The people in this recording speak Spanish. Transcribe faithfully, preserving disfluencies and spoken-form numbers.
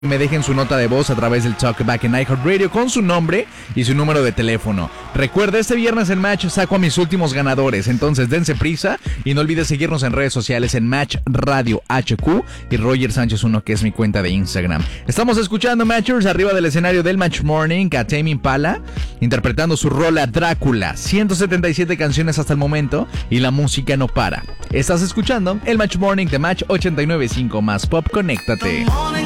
me dejen su nota de voz a través del Talkback en iHeartRadio con su nombre y su número de teléfono. Recuerda, este viernes en Match saco a mis últimos ganadores, entonces dense prisa y no olvides seguirnos en redes sociales en Match Radio H Q y Roger Sánchez uno, que es mi cuenta de Instagram. Estamos escuchando Matchers arriba del escenario del Match Morning a Tame Impala interpretando su rola Drácula. ciento setenta y siete canciones hasta el momento y la música no para. Estás escuchando el Match Morning de Match ochenta y nueve punto cinco más Pop. Conéctate.